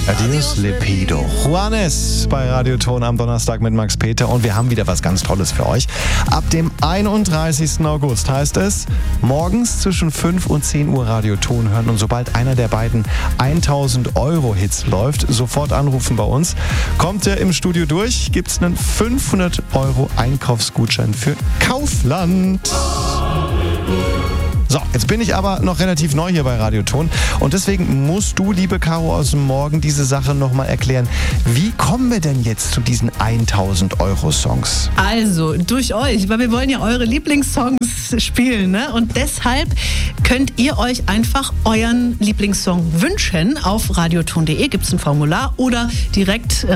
Adios Lepido. Juanes bei Radioton am Donnerstag mit Max Peter und wir haben wieder was ganz Tolles für euch. Ab dem 31. August heißt es, morgens zwischen 5 und 10 Uhr Radioton hören und sobald einer der beiden 1000 Euro Hits läuft, sofort anrufen bei uns. Kommt ihr im Studio durch, gibt's einen 500 Euro Einkaufsgutschein für Kaufland. So, jetzt bin ich aber noch relativ neu hier bei Radioton und deswegen musst du, liebe Caro aus dem Morgen, diese Sache nochmal erklären. Wie kommen wir denn jetzt zu diesen 1000 Euro Songs? Also, durch euch, weil wir wollen ja eure Lieblingssongs spielen, ne? Und deshalb könnt ihr euch einfach euren Lieblingssong wünschen. Auf radioton.de gibt es ein Formular oder direkt